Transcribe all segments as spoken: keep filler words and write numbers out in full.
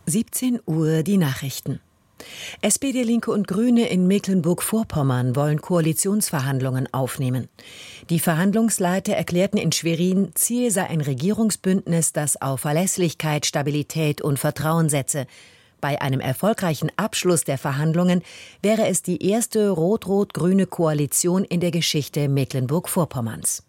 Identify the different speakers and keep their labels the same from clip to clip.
Speaker 1: siebzehn Uhr die Nachrichten. S P D, Linke und Grüne in Mecklenburg-Vorpommern wollen Koalitionsverhandlungen aufnehmen. Die Verhandlungsleiter erklärten in Schwerin, Ziel sei ein Regierungsbündnis, das auf Verlässlichkeit, Stabilität und Vertrauen setze. Bei einem erfolgreichen Abschluss der Verhandlungen wäre es die erste rot-rot-grüne Koalition in der Geschichte Mecklenburg-Vorpommerns.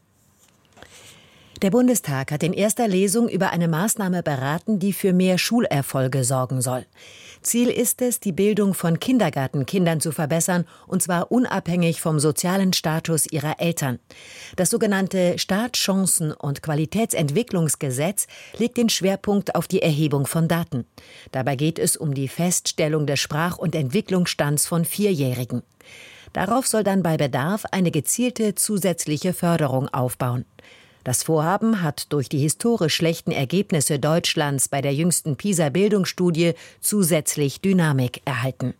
Speaker 1: Der Bundestag hat in erster Lesung über eine Maßnahme beraten, die für mehr Schulerfolge sorgen soll. Ziel ist es, die Bildung von Kindergartenkindern zu verbessern, und zwar unabhängig vom sozialen Status ihrer Eltern. Das sogenannte Startchancen- und Qualitätsentwicklungsgesetz legt den Schwerpunkt auf die Erhebung von Daten. Dabei geht es um die Feststellung des Sprach- und Entwicklungsstands von Vierjährigen. Darauf soll dann bei Bedarf eine gezielte zusätzliche Förderung aufbauen. Das Vorhaben hat durch die historisch schlechten Ergebnisse Deutschlands bei der jüngsten PISA-Bildungsstudie zusätzlich Dynamik erhalten.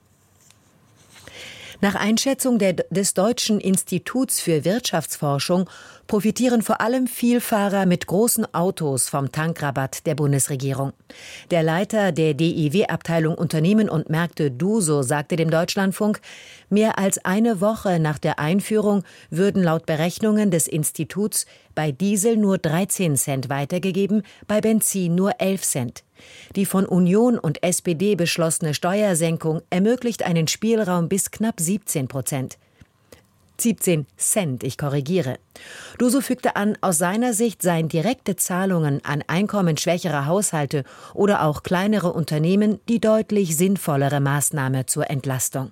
Speaker 1: Nach Einschätzung der, des Deutschen Instituts für Wirtschaftsforschung profitieren vor allem Vielfahrer mit großen Autos vom Tankrabatt der Bundesregierung. Der Leiter der D I W-Abteilung Unternehmen und Märkte DUSO sagte dem Deutschlandfunk, mehr als eine Woche nach der Einführung würden laut Berechnungen des Instituts bei Diesel nur dreizehn Cent weitergegeben, bei Benzin nur elf Cent. Die von Union und S P D beschlossene Steuersenkung ermöglicht einen Spielraum bis knapp siebzehn Prozent. siebzehn Cent, ich korrigiere. DUSO fügte an, aus seiner Sicht seien direkte Zahlungen an einkommensschwächere Haushalte oder auch kleinere Unternehmen die deutlich sinnvollere Maßnahme zur Entlastung.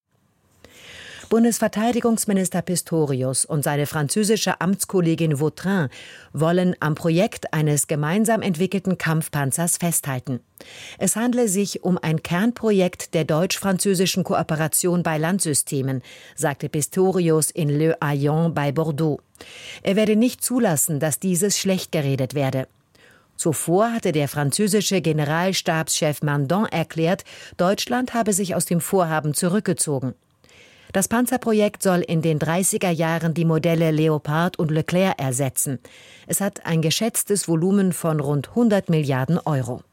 Speaker 1: Bundesverteidigungsminister Pistorius und seine französische Amtskollegin Vautrin wollen am Projekt eines gemeinsam entwickelten Kampfpanzers festhalten. Es handle sich um ein Kernprojekt der deutsch-französischen Kooperation bei Landsystemen, sagte Pistorius in Le Haillon bei Bordeaux. Er werde nicht zulassen, dass dieses schlecht geredet werde. Zuvor hatte der französische Generalstabschef Mandon erklärt, Deutschland habe sich aus dem Vorhaben zurückgezogen. Das Panzerprojekt soll in den dreißiger Jahren die Modelle Leopard und Leclerc ersetzen. Es hat ein geschätztes Volumen von rund hundert Milliarden Euro.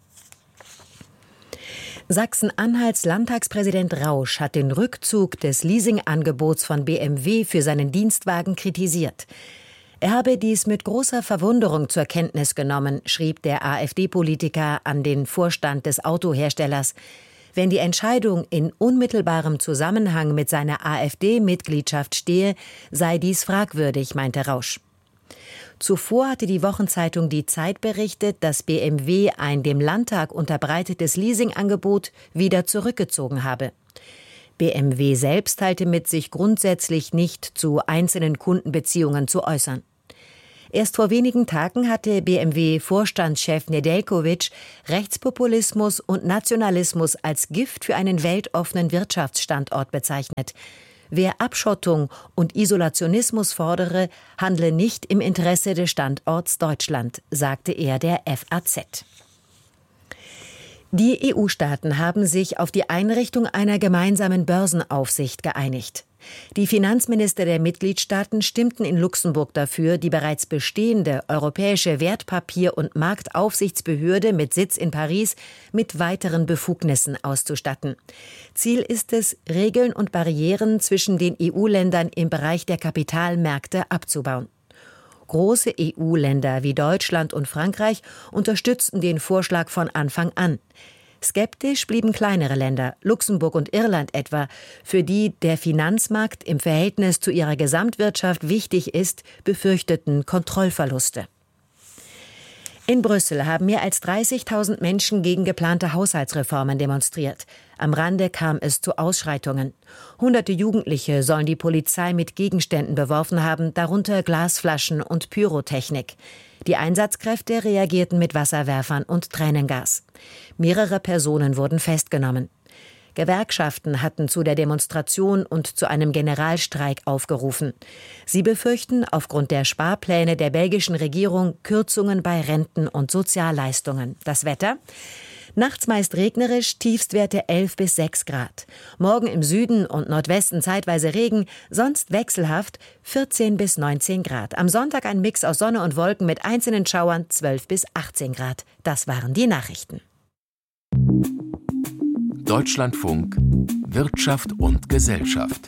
Speaker 1: Sachsen-Anhalts Landtagspräsident Rausch hat den Rückzug des Leasingangebots von B M W für seinen Dienstwagen kritisiert. Er habe dies mit großer Verwunderung zur Kenntnis genommen, schrieb der AfD-Politiker an den Vorstand des Autoherstellers. Wenn die Entscheidung in unmittelbarem Zusammenhang mit seiner AfD-Mitgliedschaft stehe, sei dies fragwürdig, meinte Rausch. Zuvor hatte die Wochenzeitung Die Zeit berichtet, dass B M W ein dem Landtag unterbreitetes Leasingangebot wieder zurückgezogen habe. B M W selbst teilte mit, sich grundsätzlich nicht zu einzelnen Kundenbeziehungen zu äußern. Erst vor wenigen Tagen hatte B M W-Vorstandschef Nedeljković Rechtspopulismus und Nationalismus als Gift für einen weltoffenen Wirtschaftsstandort bezeichnet. Wer Abschottung und Isolationismus fordere, handle nicht im Interesse des Standorts Deutschland, sagte er der F A Z. Die E U-Staaten haben sich auf die Einrichtung einer gemeinsamen Börsenaufsicht geeinigt. Die Finanzminister der Mitgliedstaaten stimmten in Luxemburg dafür, die bereits bestehende europäische Wertpapier- und Marktaufsichtsbehörde mit Sitz in Paris mit weiteren Befugnissen auszustatten. Ziel ist es, Regeln und Barrieren zwischen den E U-Ländern im Bereich der Kapitalmärkte abzubauen. Große E U-Länder wie Deutschland und Frankreich unterstützten den Vorschlag von Anfang an. Skeptisch blieben kleinere Länder, Luxemburg und Irland etwa, für die der Finanzmarkt im Verhältnis zu ihrer Gesamtwirtschaft wichtig ist, befürchteten Kontrollverluste. In Brüssel haben mehr als dreißigtausend Menschen gegen geplante Haushaltsreformen demonstriert. Am Rande kam es zu Ausschreitungen. Hunderte Jugendliche sollen die Polizei mit Gegenständen beworfen haben, darunter Glasflaschen und Pyrotechnik. Die Einsatzkräfte reagierten mit Wasserwerfern und Tränengas. Mehrere Personen wurden festgenommen. Gewerkschaften hatten zu der Demonstration und zu einem Generalstreik aufgerufen. Sie befürchten aufgrund der Sparpläne der belgischen Regierung Kürzungen bei Renten und Sozialleistungen. Das Wetter? Nachts meist regnerisch, Tiefstwerte elf bis sechs Grad. Morgen im Süden und Nordwesten zeitweise Regen, sonst wechselhaft vierzehn bis neunzehn Grad. Am Sonntag ein Mix aus Sonne und Wolken mit einzelnen Schauern zwölf bis achtzehn Grad. Das waren die Nachrichten.
Speaker 2: Deutschlandfunk Wirtschaft und Gesellschaft.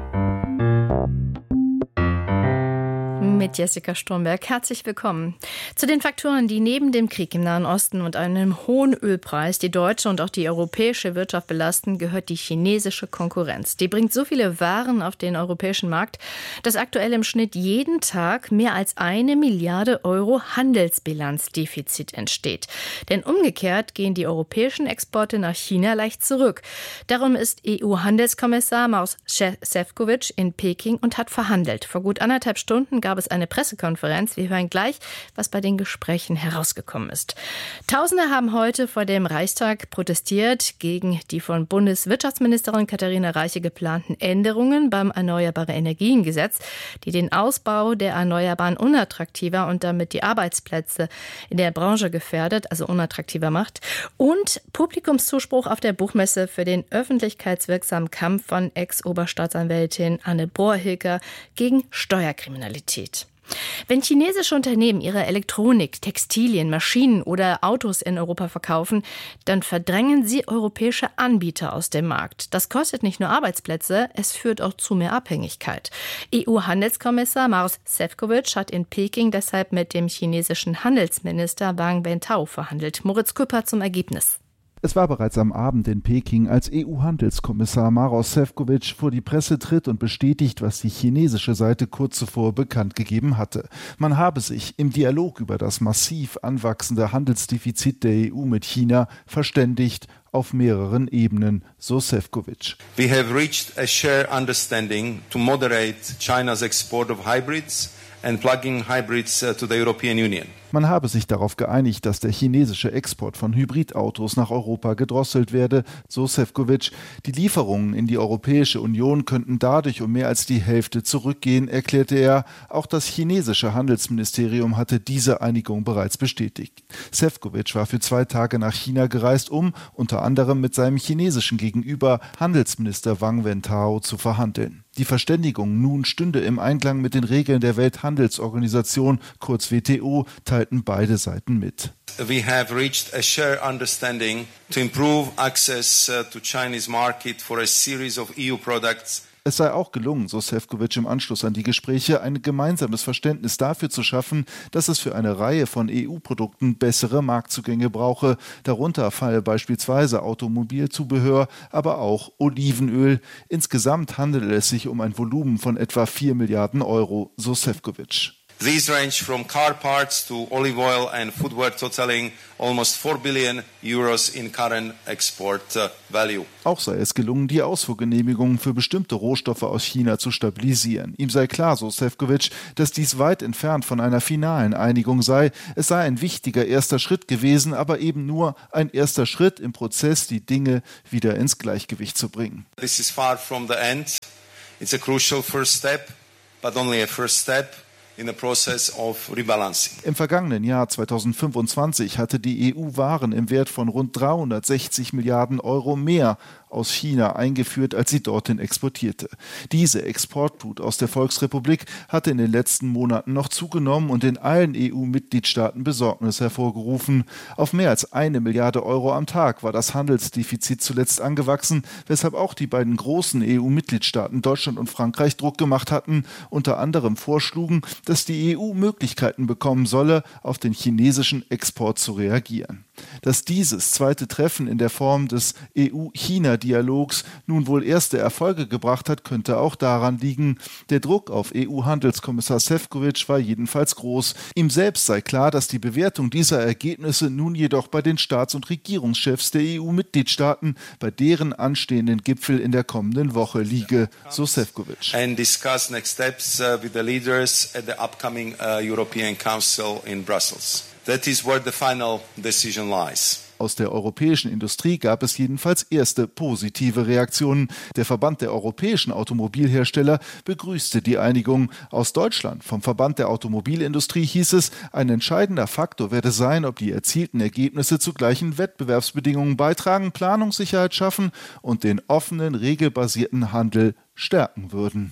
Speaker 3: Mit Jessica Stromberg. Herzlich willkommen. Zu den Faktoren, die neben dem Krieg im Nahen Osten und einem hohen Ölpreis die deutsche und auch die europäische Wirtschaft belasten, gehört die chinesische Konkurrenz. Die bringt so viele Waren auf den europäischen Markt, dass aktuell im Schnitt jeden Tag mehr als eine Milliarde Euro Handelsbilanzdefizit entsteht. Denn umgekehrt gehen die europäischen Exporte nach China leicht zurück. Darum ist E U-Handelskommissar Maroš Šefčovič in Peking und hat verhandelt. Vor gut anderthalb Stunden gab es eine Pressekonferenz. Wir hören gleich, was bei den Gesprächen herausgekommen ist. Tausende haben heute vor dem Reichstag protestiert gegen die von Bundeswirtschaftsministerin Katharina Reiche geplanten Änderungen beim Erneuerbare Energien Gesetz, die den Ausbau der Erneuerbaren unattraktiver und damit die Arbeitsplätze in der Branche gefährdet, also unattraktiver macht. Und Publikumszuspruch auf der Buchmesse für den öffentlichkeitswirksamen Kampf von Ex-Oberstaatsanwältin Anne Bohr-Hilger gegen Steuerkriminalität. Wenn chinesische Unternehmen ihre Elektronik, Textilien, Maschinen oder Autos in Europa verkaufen, dann verdrängen sie europäische Anbieter aus dem Markt. Das kostet nicht nur Arbeitsplätze, es führt auch zu mehr Abhängigkeit. E U-Handelskommissar Maroš Šefčovič hat in Peking deshalb mit dem chinesischen Handelsminister Wang Wentao verhandelt. Moritz Küpper zum Ergebnis.
Speaker 4: Es war bereits am Abend in Peking, als E U-Handelskommissar Maroš Šefčovič vor die Presse tritt und bestätigt, was die chinesische Seite kurz zuvor bekannt gegeben hatte. Man habe sich im Dialog über das massiv anwachsende Handelsdefizit der E U mit China verständigt, auf mehreren Ebenen, so Šefčovič.
Speaker 5: We have reached a shared understanding to moderate China's export of hybrids and plug-in hybrids to the European Union.
Speaker 4: Man habe sich darauf geeinigt, dass der chinesische Export von Hybridautos nach Europa gedrosselt werde, so Šefčovič. Die Lieferungen in die Europäische Union könnten dadurch um mehr als die Hälfte zurückgehen, erklärte er. Auch das chinesische Handelsministerium hatte diese Einigung bereits bestätigt. Šefčovič war für zwei Tage nach China gereist, um unter anderem mit seinem chinesischen Gegenüber Handelsminister Wang Wentao zu verhandeln. Die Verständigung nun stünde im Einklang mit den Regeln der Welthandelsorganisation, kurz W T O, teilten beide Seiten mit.
Speaker 5: We have reached a shared understanding to improve access to Chinese market for a series of E U products.
Speaker 4: Es sei auch gelungen, so Šefčovič im Anschluss an die Gespräche, ein gemeinsames Verständnis dafür zu schaffen, dass es für eine Reihe von E U-Produkten bessere Marktzugänge brauche. Darunter falle beispielsweise Automobilzubehör, aber auch Olivenöl. Insgesamt handele es sich um ein Volumen von etwa vier Milliarden Euro, so Šefčovič.
Speaker 5: These range from car parts to olive oil and footwear, totaling almost four billion euros in current export uh, value.
Speaker 4: Auch sei es gelungen, die Ausfuhrgenehmigungen für bestimmte Rohstoffe aus China zu stabilisieren. Ihm sei klar, so Šefčovič, dass dies weit entfernt von einer finalen Einigung sei. Es sei ein wichtiger erster Schritt gewesen, aber eben nur ein erster Schritt im Prozess, die Dinge wieder ins Gleichgewicht zu bringen.
Speaker 5: This is far from the end. It's a crucial first step, but only a first step. In the process of rebalancing.
Speaker 4: Im vergangenen Jahr zweitausendfünfundzwanzig hatte die E U Waren im Wert von rund dreihundertsechzig Milliarden Euro mehr aus China eingeführt, als sie dorthin exportierte. Diese Exportflut aus der Volksrepublik hatte in den letzten Monaten noch zugenommen und in allen E U-Mitgliedstaaten Besorgnis hervorgerufen. Auf mehr als eine Milliarde Euro am Tag war das Handelsdefizit zuletzt angewachsen, weshalb auch die beiden großen E U-Mitgliedstaaten Deutschland und Frankreich Druck gemacht hatten, unter anderem vorschlugen, dass die E U Möglichkeiten bekommen solle, auf den chinesischen Export zu reagieren. Dass dieses zweite Treffen in der Form des E U-China-Dialogs nun wohl erste Erfolge gebracht hat, könnte auch daran liegen. Der Druck auf E U-Handelskommissar Šefčovič war jedenfalls groß. Ihm selbst sei klar, dass die Bewertung dieser Ergebnisse nun jedoch bei den Staats- und Regierungschefs der E U-Mitgliedstaaten bei deren anstehenden Gipfel in der kommenden Woche liege, so Šefčovič.
Speaker 5: And discuss next steps uh, with the leaders at the upcoming uh, European Council in Brussels. That is where the final decision lies.
Speaker 4: Aus der europäischen Industrie gab es jedenfalls erste positive Reaktionen. Der Verband der europäischen Automobilhersteller begrüßte die Einigung. Aus Deutschland, vom Verband der Automobilindustrie, hieß es, ein entscheidender Faktor werde sein, ob die erzielten Ergebnisse zu gleichen Wettbewerbsbedingungen beitragen, Planungssicherheit schaffen und den offenen, regelbasierten Handel stärken würden.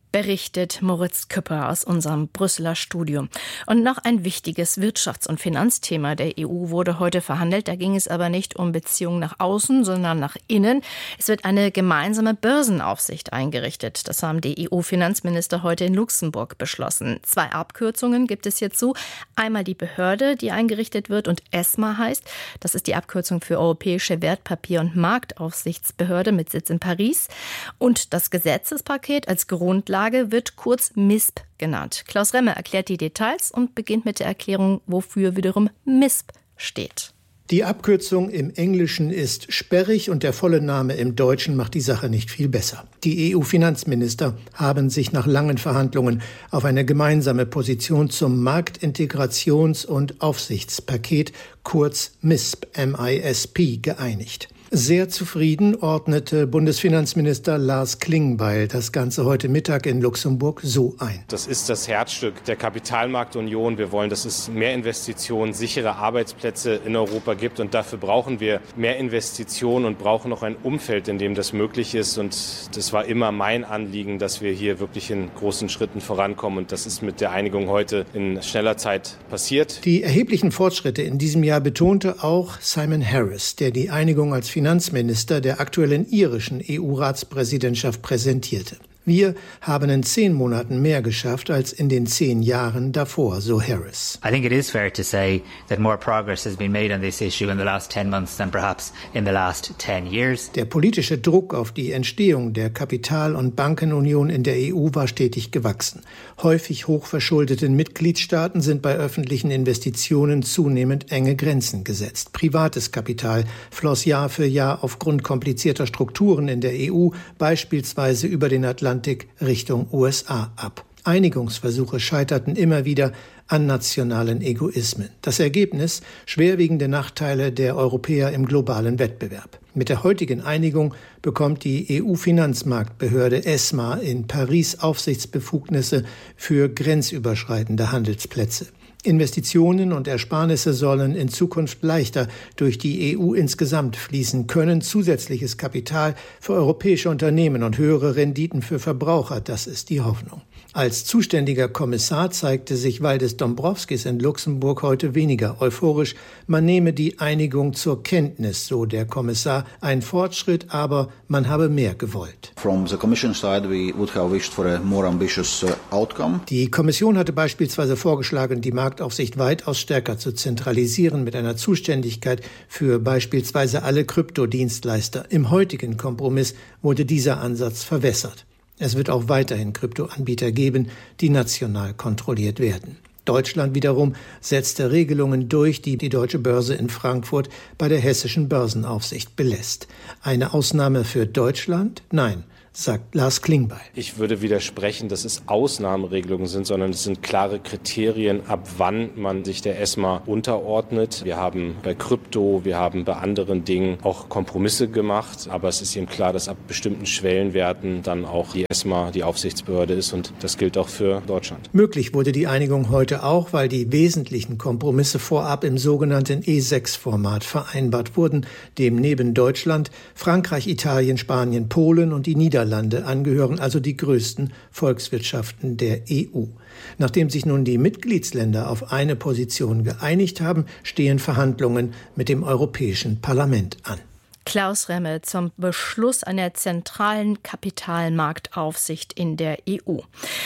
Speaker 3: berichtet Moritz Küpper aus unserem Brüsseler Studio. Und noch ein wichtiges Wirtschafts- und Finanzthema der E U wurde heute verhandelt. Da ging es aber nicht um Beziehungen nach außen, sondern nach innen. Es wird eine gemeinsame Börsenaufsicht eingerichtet. Das haben die E U-Finanzminister heute in Luxemburg beschlossen. Zwei Abkürzungen gibt es hierzu. Einmal die Behörde, die eingerichtet wird und ESMA heißt. Das ist die Abkürzung für Europäische Wertpapier- und Marktaufsichtsbehörde mit Sitz in Paris. Und das Gesetzespaket als Grundlage wird kurz M I S P genannt. Klaus Remme erklärt die Details und beginnt mit der Erklärung, wofür wiederum M I S P steht.
Speaker 6: Die Abkürzung im Englischen ist sperrig und der volle Name im Deutschen macht die Sache nicht viel besser. Die E U-Finanzminister haben sich nach langen Verhandlungen auf eine gemeinsame Position zum Marktintegrations- und Aufsichtspaket, kurz M I S P, M I S P, geeinigt. Sehr zufrieden ordnete Bundesfinanzminister Lars Klingbeil das Ganze heute Mittag in Luxemburg so ein.
Speaker 7: Das ist das Herzstück der Kapitalmarktunion. Wir wollen, dass es mehr Investitionen, sichere Arbeitsplätze in Europa gibt. Und dafür brauchen wir mehr Investitionen und brauchen noch ein Umfeld, in dem das möglich ist. Und das war immer mein Anliegen, dass wir hier wirklich in großen Schritten vorankommen. Und das ist mit der Einigung heute in schneller Zeit passiert.
Speaker 6: Die erheblichen Fortschritte in diesem Jahr betonte auch Simon Harris, der die Einigung als Finanzminister der aktuellen irischen E U-Ratspräsidentschaft präsentierte. Wir haben in zehn Monaten mehr geschafft als in den zehn Jahren davor, so Harris.
Speaker 8: I think it is fair to say that more progress has been made on this issue in the last ten months than perhaps in the last ten years.
Speaker 6: Der politische Druck auf die Entstehung der Kapital- und Bankenunion in der E U war stetig gewachsen. Häufig hochverschuldeten Mitgliedstaaten sind bei öffentlichen Investitionen zunehmend enge Grenzen gesetzt. Privates Kapital floss Jahr für Jahr aufgrund komplizierter Strukturen in der E U, beispielsweise über den Atlantik Richtung U S A ab. Einigungsversuche scheiterten immer wieder an nationalen Egoismen. Das Ergebnis: schwerwiegende Nachteile der Europäer im globalen Wettbewerb. Mit der heutigen Einigung bekommt die E U-Finanzmarktbehörde ESMA in Paris Aufsichtsbefugnisse für grenzüberschreitende Handelsplätze. Investitionen und Ersparnisse sollen in Zukunft leichter durch die E U insgesamt fließen können. Zusätzliches Kapital für europäische Unternehmen und höhere Renditen für Verbraucher, das ist die Hoffnung. Als zuständiger Kommissar zeigte sich Valdis Dombrovskis in Luxemburg heute weniger euphorisch. Man nehme die Einigung zur Kenntnis, so der Kommissar. Ein Fortschritt, aber man habe mehr gewollt.
Speaker 9: From the Commission side, we would have wished for a more ambitious outcome.
Speaker 6: Die Kommission hatte beispielsweise vorgeschlagen, die Marktaufsicht weitaus stärker zu zentralisieren mit einer Zuständigkeit für beispielsweise alle Kryptodienstleister. Im heutigen Kompromiss wurde dieser Ansatz verwässert. Es wird auch weiterhin Kryptoanbieter geben, die national kontrolliert werden. Deutschland wiederum setzte Regelungen durch, die die Deutsche Börse in Frankfurt bei der hessischen Börsenaufsicht belässt. Eine Ausnahme für Deutschland? Nein, sagt Lars Klingbeil.
Speaker 7: Ich würde widersprechen, dass es Ausnahmeregelungen sind, sondern es sind klare Kriterien, ab wann man sich der ESMA unterordnet. Wir haben bei Krypto, wir haben bei anderen Dingen auch Kompromisse gemacht, aber es ist eben klar, dass ab bestimmten Schwellenwerten dann auch die ESMA die Aufsichtsbehörde ist und das gilt auch für Deutschland.
Speaker 6: Möglich wurde die Einigung heute auch, weil die wesentlichen Kompromisse vorab im sogenannten E sechs Format vereinbart wurden, dem neben Deutschland Frankreich, Italien, Spanien, Polen und die Niederlande angehören, also die größten Volkswirtschaften der E U. Nachdem sich nun die Mitgliedsländer auf eine Position geeinigt haben, stehen Verhandlungen mit dem Europäischen Parlament an.
Speaker 3: Klaus Remme zum Beschluss einer zentralen Kapitalmarktaufsicht in der E U.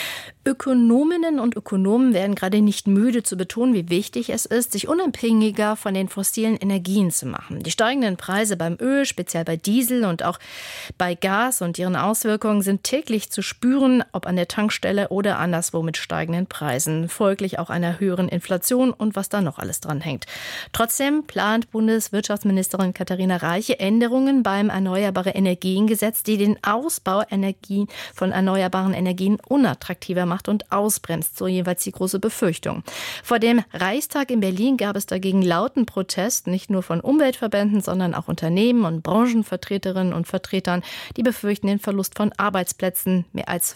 Speaker 3: Ökonominnen und Ökonomen werden gerade nicht müde zu betonen, wie wichtig es ist, sich unabhängiger von den fossilen Energien zu machen. Die steigenden Preise beim Öl, speziell bei Diesel und auch bei Gas und ihren Auswirkungen sind täglich zu spüren, ob an der Tankstelle oder anderswo mit steigenden Preisen, folglich auch einer höheren Inflation und was da noch alles dran hängt. Trotzdem plant Bundeswirtschaftsministerin Katharina Reiche Änderungen beim Erneuerbare Energien-Gesetz, die den Ausbau Energien von erneuerbaren Energien unattraktiver macht und ausbremst, so jeweils die große Befürchtung. Vor dem Reichstag in Berlin gab es dagegen lauten Protest, nicht nur von Umweltverbänden, sondern auch Unternehmen und Branchenvertreterinnen und Vertretern, die befürchten den Verlust von Arbeitsplätzen. Mehr als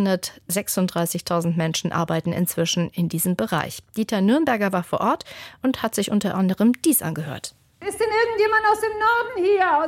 Speaker 3: vierhundertsechsunddreißigtausend Menschen arbeiten inzwischen in diesem Bereich. Dieter Nürnberger war vor Ort und hat sich unter anderem dies angehört.
Speaker 10: Ist denn irgendjemand aus dem Norden hier, aus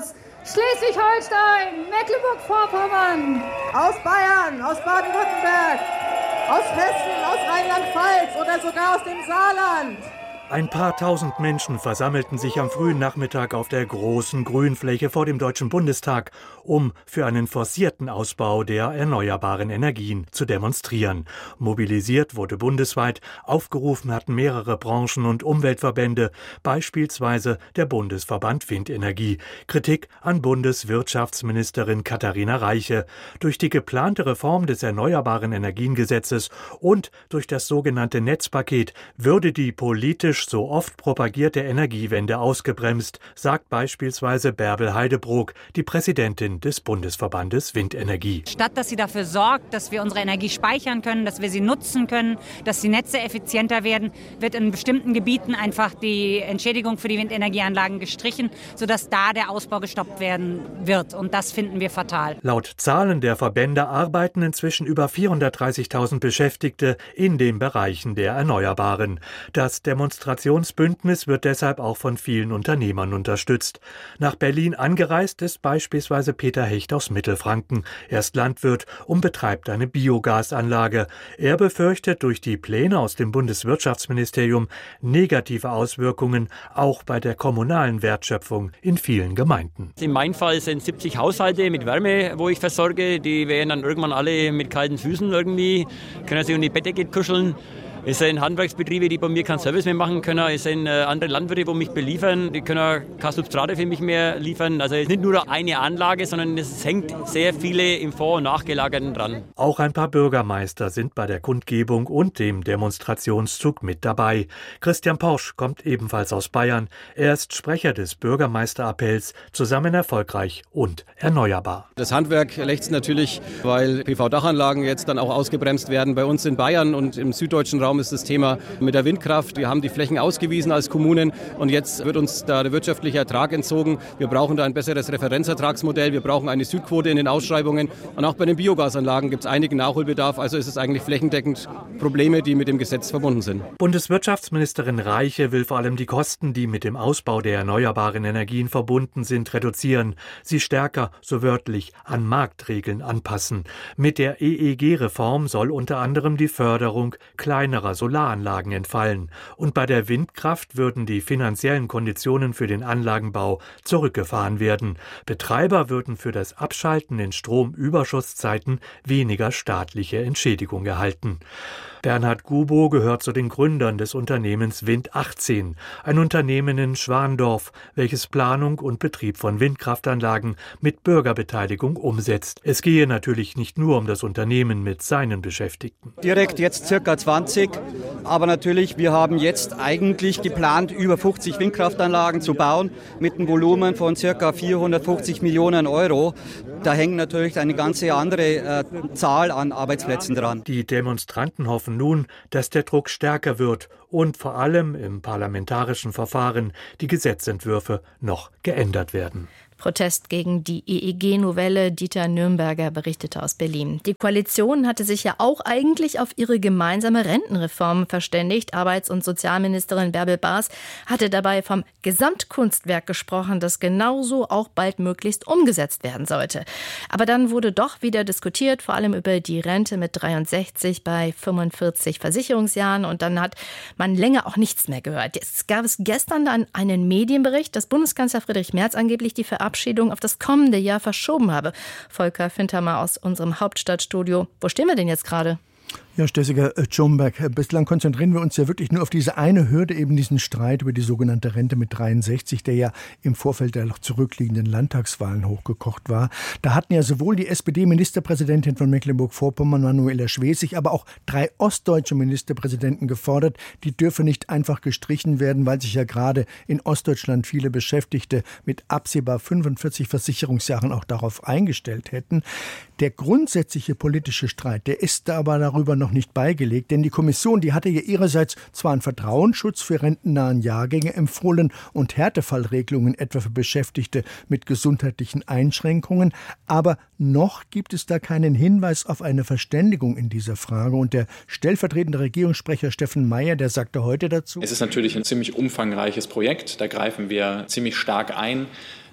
Speaker 10: Schleswig-Holstein, Mecklenburg-Vorpommern,
Speaker 11: aus Bayern, aus Baden-Württemberg, aus Hessen, aus Rheinland-Pfalz oder sogar aus dem Saarland.
Speaker 12: Ein paar tausend Menschen versammelten sich am frühen Nachmittag auf der großen Grünfläche vor dem Deutschen Bundestag, um für einen forcierten Ausbau der erneuerbaren Energien zu demonstrieren. Mobilisiert wurde bundesweit, aufgerufen hatten mehrere Branchen und Umweltverbände, beispielsweise der Bundesverband Windenergie. Kritik an Bundeswirtschaftsministerin Katharina Reiche. Durch die geplante Reform des Erneuerbaren Energiengesetzes und durch das sogenannte Netzpaket würde die politisch so oft propagierte Energiewende ausgebremst, sagt beispielsweise Bärbel Heidebrook, die Präsidentin des Bundesverbandes Windenergie.
Speaker 13: Statt dass sie dafür sorgt, dass wir unsere Energie speichern können, dass wir sie nutzen können, dass die Netze effizienter werden, wird in bestimmten Gebieten einfach die Entschädigung für die Windenergieanlagen gestrichen, sodass da der Ausbau gestoppt werden wird. Und das finden wir fatal.
Speaker 12: Laut Zahlen der Verbände arbeiten inzwischen über vierhundertdreißigtausend Beschäftigte in den Bereichen der Erneuerbaren. Das Demonstrationsbündnis wird deshalb auch von vielen Unternehmern unterstützt. Nach Berlin angereist ist beispielsweise Peter Hecht aus Mittelfranken. Er ist Landwirt und betreibt eine Biogasanlage. Er befürchtet durch die Pläne aus dem Bundeswirtschaftsministerium negative Auswirkungen auch bei der kommunalen Wertschöpfung in vielen Gemeinden.
Speaker 14: In meinem Fall sind siebzig Haushalte mit Wärme, wo ich versorge. Die werden dann irgendwann alle mit kalten Füßen irgendwie, können sich um die Bettdecke kuscheln. Es sind Handwerksbetriebe, die bei mir keinen Service mehr machen können. Es sind andere Landwirte, die mich beliefern. Die können keine Substrate für mich mehr liefern. Also es ist nicht nur eine Anlage, sondern es hängt sehr viele im Vor- und Nachgelagerten dran.
Speaker 12: Auch ein paar Bürgermeister sind bei der Kundgebung und dem Demonstrationszug mit dabei. Christian Porsch kommt ebenfalls aus Bayern. Er ist Sprecher des Bürgermeisterappells Zusammen erfolgreich und erneuerbar.
Speaker 15: Das Handwerk lechzt natürlich, weil P V-Dachanlagen jetzt dann auch ausgebremst werden. Bei uns in Bayern und im süddeutschen Raum ist das Thema mit der Windkraft. Wir haben die Flächen ausgewiesen als Kommunen und jetzt wird uns da der wirtschaftliche Ertrag entzogen. Wir brauchen da ein besseres Referenzertragsmodell. Wir brauchen eine Südquote in den Ausschreibungen. Und auch bei den Biogasanlagen gibt es einigen Nachholbedarf. Also ist es eigentlich flächendeckend Probleme, die mit dem Gesetz verbunden sind.
Speaker 12: Bundeswirtschaftsministerin Reiche will vor allem die Kosten, die mit dem Ausbau der erneuerbaren Energien verbunden sind, reduzieren. Sie stärker, so wörtlich, an Marktregeln anpassen. Mit der E E G-Reform soll unter anderem die Förderung kleinerer Solaranlagen entfallen. Und bei der Windkraft würden die finanziellen Konditionen für den Anlagenbau zurückgefahren werden. Betreiber würden für das Abschalten in Stromüberschusszeiten weniger staatliche Entschädigung erhalten. Bernhard Gubo gehört zu den Gründern des Unternehmens Wind achtzehn, ein Unternehmen in Schwandorf, welches Planung und Betrieb von Windkraftanlagen mit Bürgerbeteiligung umsetzt. Es gehe natürlich nicht nur um das Unternehmen mit seinen Beschäftigten.
Speaker 16: Direkt jetzt circa zwanzig, aber natürlich, wir haben jetzt eigentlich geplant, über fünfzig Windkraftanlagen zu bauen mit einem Volumen von circa vierhundertfünfzig Millionen Euro. Da hängt natürlich eine ganze andere äh, Zahl an Arbeitsplätzen dran.
Speaker 12: Die Demonstranten hoffen nun, dass der Druck stärker wird und vor allem im parlamentarischen Verfahren die Gesetzentwürfe noch geändert werden.
Speaker 3: Protest gegen die E E G-Novelle. Dieter Nürnberger berichtete aus Berlin. Die Koalition hatte sich ja auch eigentlich auf ihre gemeinsame Rentenreform verständigt. Arbeits- und Sozialministerin Bärbel Baas hatte dabei vom Gesamtkunstwerk gesprochen, das genauso auch bald möglichst umgesetzt werden sollte. Aber dann wurde doch wieder diskutiert, vor allem über die Rente mit dreiundsechzig bei fünfundvierzig Versicherungsjahren. Und dann hat man länger auch nichts mehr gehört. Jetzt gab es gestern dann einen Medienbericht, dass Bundeskanzler Friedrich Merz angeblich die Verabschiedung auf das kommende Jahr verschoben habe. Volker Fintermer aus unserem Hauptstadtstudio. Wo stehen wir denn jetzt gerade?
Speaker 17: Ja, Stessiger Tschomberg, bislang konzentrieren wir uns ja wirklich nur auf diese eine Hürde, eben diesen Streit über die sogenannte Rente mit dreiundsechzig, der ja im Vorfeld der noch zurückliegenden Landtagswahlen hochgekocht war. Da hatten ja sowohl die S P D-Ministerpräsidentin von Mecklenburg-Vorpommern, Manuela Schwesig, aber auch drei ostdeutsche Ministerpräsidenten gefordert, die dürfe nicht einfach gestrichen werden, weil sich ja gerade in Ostdeutschland viele Beschäftigte mit absehbar fünfundvierzig Versicherungsjahren auch darauf eingestellt hätten. Der grundsätzliche politische Streit, der ist da aber darüber noch nicht beigelegt, denn die Kommission, die hatte ja ihrerseits zwar einen Vertrauensschutz für rentennahen Jahrgänge empfohlen und Härtefallregelungen etwa für Beschäftigte mit gesundheitlichen Einschränkungen, aber noch gibt es da keinen Hinweis auf eine Verständigung in dieser Frage. Und der stellvertretende Regierungssprecher Steffen Mayer, der sagte heute dazu:
Speaker 18: Es ist natürlich ein ziemlich umfangreiches Projekt, da greifen wir ziemlich stark ein.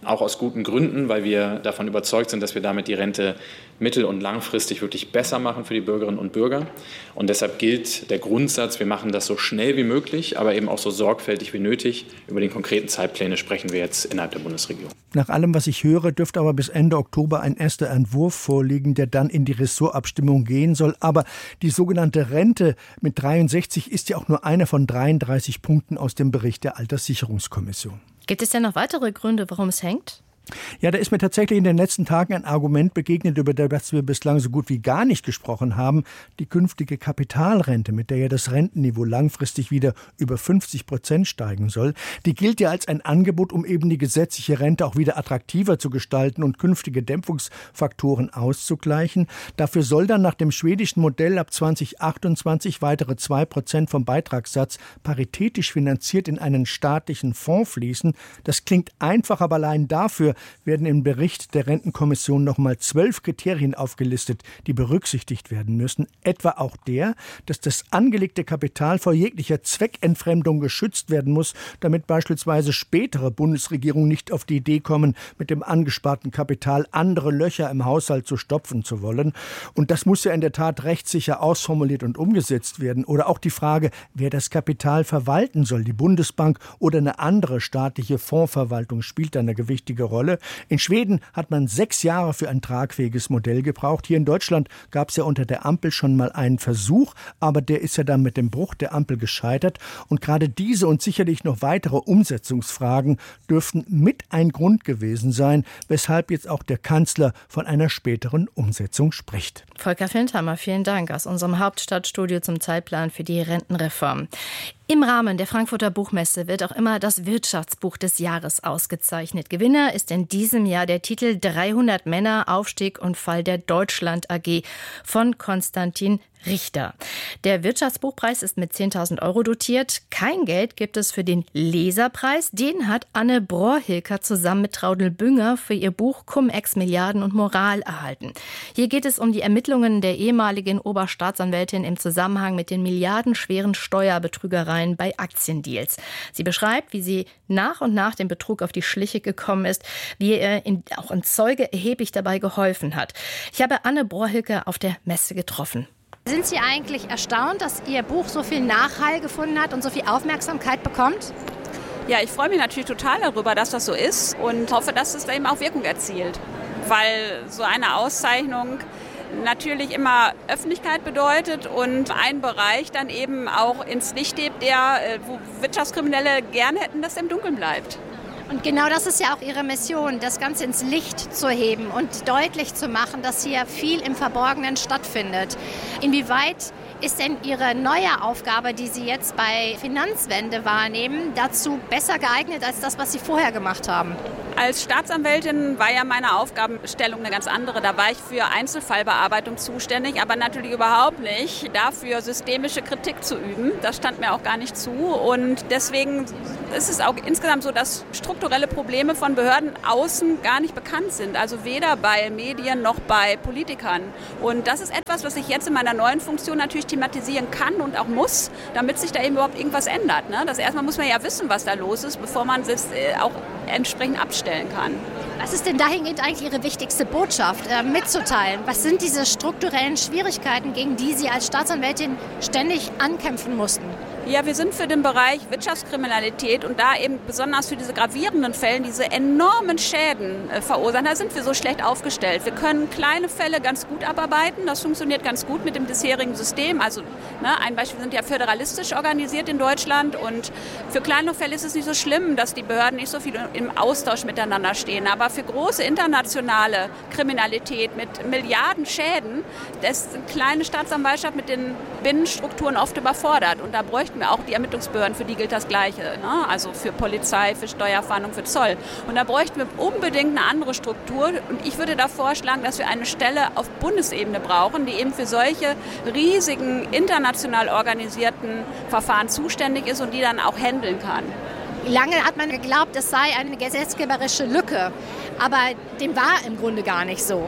Speaker 18: Auch aus guten Gründen, weil wir davon überzeugt sind, dass wir damit die Rente mittel- und langfristig wirklich besser machen für die Bürgerinnen und Bürger. Und deshalb gilt der Grundsatz, wir machen das so schnell wie möglich, aber eben auch so sorgfältig wie nötig. Über die konkreten Zeitpläne sprechen wir jetzt innerhalb der Bundesregierung.
Speaker 17: Nach allem, was ich höre, dürfte aber bis Ende Oktober ein erster Entwurf vorliegen, der dann in die Ressortabstimmung gehen soll. Aber die sogenannte Rente mit dreiundsechzig ist ja auch nur einer von dreiunddreißig Punkten aus dem Bericht der Alterssicherungskommission.
Speaker 3: Gibt es denn noch weitere Gründe, warum es hängt?
Speaker 17: Ja, da ist mir tatsächlich in den letzten Tagen ein Argument begegnet, über das wir bislang so gut wie gar nicht gesprochen haben. Die künftige Kapitalrente, mit der ja das Rentenniveau langfristig wieder über fünfzig Prozent steigen soll, die gilt ja als ein Angebot, um eben die gesetzliche Rente auch wieder attraktiver zu gestalten und künftige Dämpfungsfaktoren auszugleichen. Dafür soll dann nach dem schwedischen Modell ab zweitausendachtundzwanzig weitere zwei Prozent vom Beitragssatz paritätisch finanziert in einen staatlichen Fonds fließen. Das klingt einfach, aber allein dafür werden im Bericht der Rentenkommission nochmal zwölf Kriterien aufgelistet, die berücksichtigt werden müssen. Etwa auch der, dass das angelegte Kapital vor jeglicher Zweckentfremdung geschützt werden muss, damit beispielsweise spätere Bundesregierungen nicht auf die Idee kommen, mit dem angesparten Kapital andere Löcher im Haushalt zu stopfen zu wollen. Und das muss ja in der Tat rechtssicher ausformuliert und umgesetzt werden. Oder auch die Frage, wer das Kapital verwalten soll. Die Bundesbank oder eine andere staatliche Fondsverwaltung spielt da eine gewichtige Rolle. In Schweden hat man sechs Jahre für ein tragfähiges Modell gebraucht. Hier in Deutschland gab es ja unter der Ampel schon mal einen Versuch, aber der ist ja dann mit dem Bruch der Ampel gescheitert. Und gerade diese und sicherlich noch weitere Umsetzungsfragen dürften mit ein Grund gewesen sein, weshalb jetzt auch der Kanzler von einer späteren Umsetzung spricht.
Speaker 3: Volker Findheimer, vielen Dank aus unserem Hauptstadtstudio zum Zeitplan für die Rentenreform. Im Rahmen der Frankfurter Buchmesse wird auch immer das Wirtschaftsbuch des Jahres ausgezeichnet. Gewinner ist in diesem Jahr der Titel dreihundert Männer, Aufstieg und Fall der Deutschland A G von Konstantin Richter. Der Wirtschaftsbuchpreis ist mit zehntausend Euro dotiert. Kein Geld gibt es für den Leserpreis. Den hat Anne Brohr-Hilker zusammen mit Traudl Bünger für ihr Buch Cum-Ex Milliarden und Moral erhalten. Hier geht es um die Ermittlungen der ehemaligen Oberstaatsanwältin im Zusammenhang mit den milliardenschweren Steuerbetrügereien bei Aktiendeals. Sie beschreibt, wie sie nach und nach dem Betrug auf die Schliche gekommen ist, wie er in, auch ein Zeuge erheblich dabei geholfen hat. Ich habe Anne Brohr-Hilker auf der Messe getroffen.
Speaker 19: Sind Sie eigentlich erstaunt, dass Ihr Buch so viel Nachhall gefunden hat und so viel Aufmerksamkeit bekommt?
Speaker 20: Ja, ich freue mich natürlich total darüber, dass das so ist und hoffe, dass es da eben auch Wirkung erzielt. Weil so eine Auszeichnung natürlich immer Öffentlichkeit bedeutet und einen Bereich dann eben auch ins Licht hebt, der, wo Wirtschaftskriminelle gerne hätten, dass er im Dunkeln bleibt.
Speaker 19: Und genau das ist ja auch Ihre Mission, das Ganze ins Licht zu heben und deutlich zu machen, dass hier viel im Verborgenen stattfindet. Inwieweit ist denn Ihre neue Aufgabe, die Sie jetzt bei Finanzwende wahrnehmen, dazu besser geeignet als das, was Sie vorher gemacht haben?
Speaker 20: Als Staatsanwältin war ja meine Aufgabenstellung eine ganz andere. Da war ich für Einzelfallbearbeitung zuständig, aber natürlich überhaupt nicht dafür, systemische Kritik zu üben. Das stand mir auch gar nicht zu. Und deswegen ist es auch insgesamt so, dass strukturelle Probleme von Behörden außen gar nicht bekannt sind. Also weder bei Medien noch bei Politikern. Und das ist etwas, was ich jetzt in meiner neuen Funktion natürlich thematisieren kann und auch muss, damit sich da eben überhaupt irgendwas ändert. Ne? Das erstmal muss man ja wissen, was da los ist, bevor man es auch entsprechend abstellen kann.
Speaker 19: Was ist denn dahingehend eigentlich Ihre wichtigste Botschaft äh, mitzuteilen? Was sind diese strukturellen Schwierigkeiten, gegen die Sie als Staatsanwältin ständig ankämpfen mussten?
Speaker 20: Ja, wir sind für den Bereich Wirtschaftskriminalität und da eben besonders für diese gravierenden Fälle, diese enormen Schäden äh, verursachen, da sind wir so schlecht aufgestellt. Wir können kleine Fälle ganz gut abarbeiten, das funktioniert ganz gut mit dem bisherigen System. Also ne, ein Beispiel, wir sind ja föderalistisch organisiert in Deutschland und für kleine Fälle ist es nicht so schlimm, dass die Behörden nicht so viel im Austausch miteinander stehen. Aber für große internationale Kriminalität mit Milliarden Schäden, das ist eine kleine Staatsanwaltschaft mit den Binnenstrukturen oft überfordert und da bräuchten wir auch die Ermittlungsbehörden, für die gilt das Gleiche, ne? Also für Polizei, für Steuerfahndung, für Zoll. Und da bräuchten wir unbedingt eine andere Struktur. Und ich würde da vorschlagen, dass wir eine Stelle auf Bundesebene brauchen, die eben für solche riesigen, international organisierten Verfahren zuständig ist und die dann auch handeln kann.
Speaker 19: Lange hat man geglaubt, es sei eine gesetzgeberische Lücke, aber dem war im Grunde gar nicht so.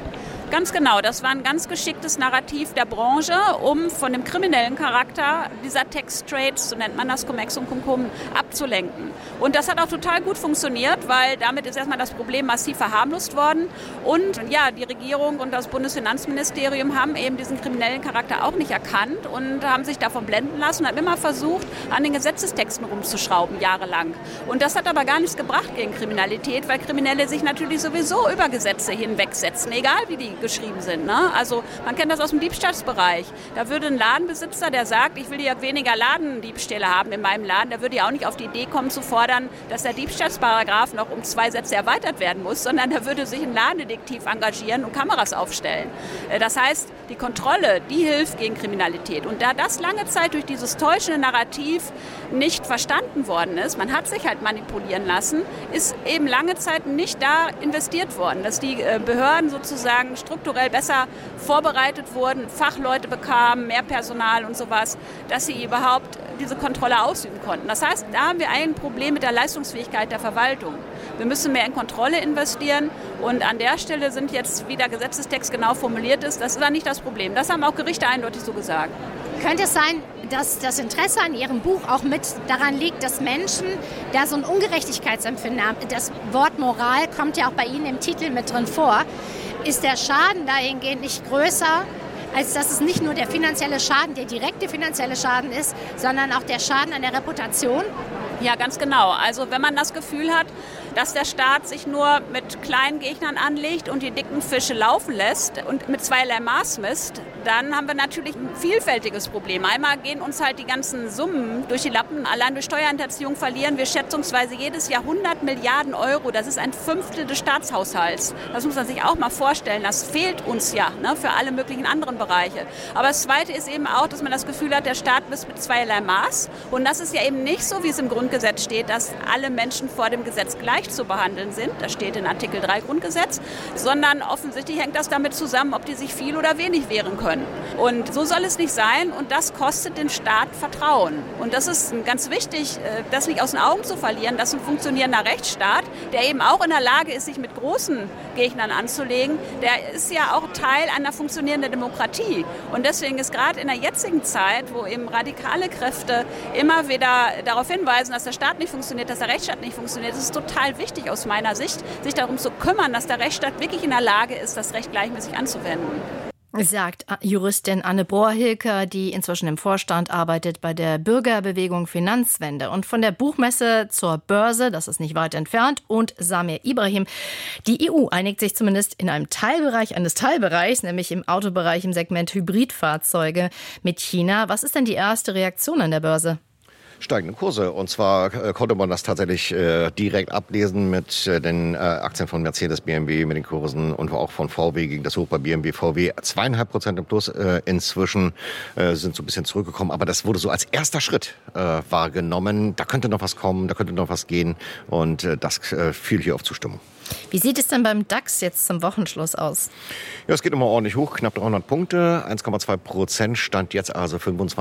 Speaker 20: Ganz genau, das war ein ganz geschicktes Narrativ der Branche, um von dem kriminellen Charakter dieser Tax-Trades, so nennt man das, Cum-Ex und Cum-Cum, abzulenken. Und das hat auch total gut funktioniert, weil damit ist erstmal das Problem massiv verharmlost worden. Und ja, die Regierung und das Bundesfinanzministerium haben eben diesen kriminellen Charakter auch nicht erkannt und haben sich davon blenden lassen und haben immer versucht, an den Gesetzestexten rumzuschrauben, jahrelang. Und das hat aber gar nichts gebracht gegen Kriminalität, weil Kriminelle sich natürlich sowieso über Gesetze hinwegsetzen, egal wie die geschrieben sind. Ne? Also man kennt das aus dem Diebstahlsbereich. Da würde ein Ladenbesitzer, der sagt, ich will ja weniger Ladendiebstähle haben in meinem Laden, der würde ja auch nicht auf die Idee kommen zu fordern, dass der Diebstahlsparagraf noch um zwei Sätze erweitert werden muss, sondern da würde sich ein Ladendetektiv engagieren und Kameras aufstellen. Das heißt, die Kontrolle, die hilft gegen Kriminalität. Und da das lange Zeit durch dieses täuschende Narrativ nicht verstanden worden ist, man hat sich halt manipulieren lassen, ist eben lange Zeit nicht da investiert worden, dass die Behörden sozusagen strukturell besser vorbereitet wurden, Fachleute bekamen, mehr Personal und sowas, dass sie überhaupt diese Kontrolle ausüben konnten. Das heißt, da haben wir ein Problem mit der Leistungsfähigkeit der Verwaltung. Wir müssen mehr in Kontrolle investieren und an der Stelle sind jetzt, wie der Gesetzestext genau formuliert ist, das ist dann nicht das Problem. Das haben auch Gerichte eindeutig so gesagt.
Speaker 19: Könnte es sein, dass das Interesse an Ihrem Buch auch mit daran liegt, dass Menschen da so ein Ungerechtigkeitsempfinden haben? Das Wort Moral kommt ja auch bei Ihnen im Titel mit drin vor. Ist der Schaden dahingehend nicht größer, als dass es nicht nur der finanzielle Schaden, der direkte finanzielle Schaden ist, sondern auch der Schaden an der Reputation?
Speaker 20: Ja, ganz genau. Also wenn man das Gefühl hat, dass der Staat sich nur mit kleinen Gegnern anlegt und die dicken Fische laufen lässt und mit zweierlei Maß misst, dann haben wir natürlich ein vielfältiges Problem. Einmal gehen uns halt die ganzen Summen durch die Lappen. Allein durch Steuerhinterziehung verlieren wir schätzungsweise jedes Jahr hundert Milliarden Euro. Das ist ein Fünftel des Staatshaushalts. Das muss man sich auch mal vorstellen. Das fehlt uns ja, ne, für alle möglichen anderen Bereiche. Aber das Zweite ist eben auch, dass man das Gefühl hat, der Staat misst mit zweierlei Maß. Und das ist ja eben nicht so, wie es im Grundgesetz steht, dass alle Menschen vor dem Gesetz gleich zu behandeln sind. Das steht in Artikel drei Grundgesetz. Sondern offensichtlich hängt das damit zusammen, ob die sich viel oder wenig wehren können. Und so soll es nicht sein. Und das kostet den Staat Vertrauen. Und das ist ganz wichtig, das nicht aus den Augen zu verlieren, dass ein funktionierender Rechtsstaat, der eben auch in der Lage ist, sich mit großen Gegnern anzulegen, der ist ja auch Teil einer funktionierenden Demokratie. Und deswegen ist gerade in der jetzigen Zeit, wo eben radikale Kräfte immer wieder darauf hinweisen, dass der Staat nicht funktioniert, dass der Rechtsstaat nicht funktioniert, ist es total wichtig aus meiner Sicht, sich darum zu kümmern, dass der Rechtsstaat wirklich in der Lage ist, das Recht gleichmäßig anzuwenden.
Speaker 3: Sagt Juristin Anne Brohr-Hilker, die inzwischen im Vorstand arbeitet bei der Bürgerbewegung Finanzwende. Und von der Buchmesse zur Börse, das ist nicht weit entfernt, und Samir Ibrahim. Die E U einigt sich zumindest in einem Teilbereich eines Teilbereichs, nämlich im Autobereich im Segment Hybridfahrzeuge mit China. Was ist denn die erste Reaktion an der Börse?
Speaker 21: Steigende Kurse. Und zwar äh, konnte man das tatsächlich äh, direkt ablesen mit äh, den äh, Aktien von Mercedes, B M W, mit den Kursen und auch von V W gegen das Hoch bei B M W, V W. Zweieinhalb Prozent im Plus äh, inzwischen äh, sind so ein bisschen zurückgekommen. Aber das wurde so als erster Schritt äh, wahrgenommen. Da könnte noch was kommen, da könnte noch was gehen. Und äh, das äh, fiel hier auf Zustimmung.
Speaker 3: Wie sieht es denn beim DAX jetzt zum Wochenschluss aus?
Speaker 21: Ja, es geht immer ordentlich hoch, knapp dreihundert Punkte, eins Komma zwei Prozent, stand jetzt also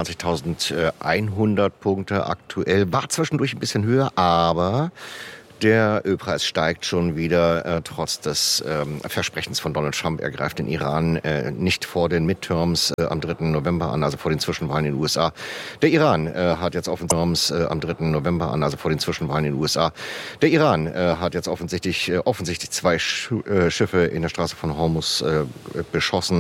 Speaker 21: fünfundzwanzigtausendeinhundert Punkte aktuell. War zwischendurch ein bisschen höher, aber der Ölpreis steigt schon wieder, äh, trotz des ähm, Versprechens von Donald Trump. Er greift den Iran äh, nicht vor den Midterms äh, am dritten November an, also vor den Zwischenwahlen in den U S A. Der Iran äh, hat jetzt offensichtlich äh, am dritten November an, also vor den Zwischenwahlen in den U S A. Der Iran äh, hat jetzt offensichtlich, äh, offensichtlich zwei Sch- äh, Schiffe in der Straße von Hormuz äh, beschossen.